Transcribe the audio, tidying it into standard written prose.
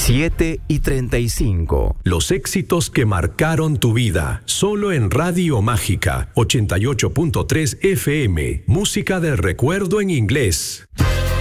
7:35. Los éxitos que marcaron tu vida. Solo en Radio Mágica 88.3 FM. Música del recuerdo en inglés.